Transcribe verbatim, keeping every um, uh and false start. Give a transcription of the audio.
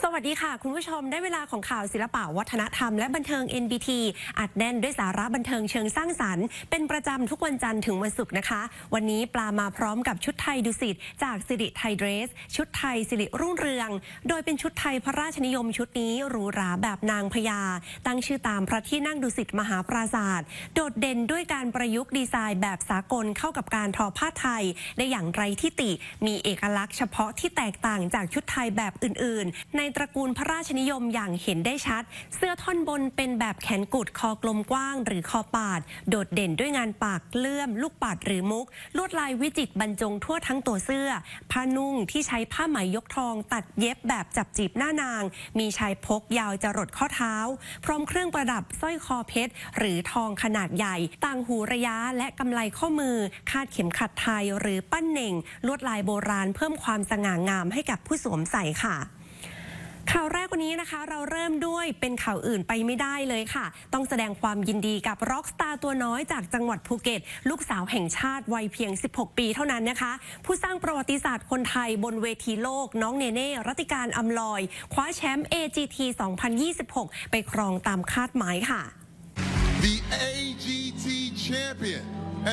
สวัสดีค่ะคุณผู้ชมได้เวลาของข่าวศิลปะวัฒนธรรมและบันเทิง เอ็น บี ที อัดแน่นด้วยสาระบันเทิงเชิงสร้างสรรค์เป็นประจำทุกวันจันทร์ถึงวันศุกร์นะคะวันนี้ปลามาพร้อมกับชุดไทยดุสิตจากสิริไทยเดรสชุดไทยสิริรุ่งเรืองโดยเป็นชุดไทยพระราชนิยมชุดนี้หรูหราแบบนางพญาตั้งชื่อตามพระที่นั่งดุสิตมหาปราสาทโดดเด่นด้วยการประยุกต์ดีไซน์แบบสากลเข้ากับการทอผ้าไทยได้อย่างไร้ที่ติมีเอกลักษณ์เฉพาะที่แตกต่างจากชุดไทยแบบอื่นๆในตระกูลพระราชนิยมอย่างเห็นได้ชัดเสื้อท่อนบนเป็นแบบแขนกุดคอกลมกว้างหรือคอปาดโดดเด่นด้วยงานปากเลื่อมลูกปัดหรือมุกลวดลายวิจิตรบรรจงทั่วทั้งตัวเสื้อผ้านุ่งที่ใช้ผ้าไหมยกทองตัดเย็บแบบจับจีบหน้านางมีชายพกยาวจรดข้อเท้าพร้อมเครื่องประดับสร้อยคอเพชรหรือทองขนาดใหญ่ต่างหูระยะและกำไลข้อมือคาดเข็มขัดไทยหรือปั้นเหน่งลวดลายโบราณเพิ่มความสง่างามให้กับผู้สวมใส่ค่ะข่าวแรกวันนี้นะคะเราเริ่มด้วยเป็นข่าวอื่นไปไม่ได้เลยค่ะต้องแสดงความยินดีกับร็อกสตาร์ตัวน้อยจากจังหวัดภูเก็ตลูกสาวแห่งชาติวัยเพียงสิบหกปีเท่านั้นนะคะผู้สร้างประวัติศาสตร์คนไทยบนเวทีโลกน้องเนเน่รัติการอำลอยคว้าแชมป์ เอ จี ที สองพันยี่สิบหกไปครองตามคาดหมายค่ะ The เอ จี ที Champion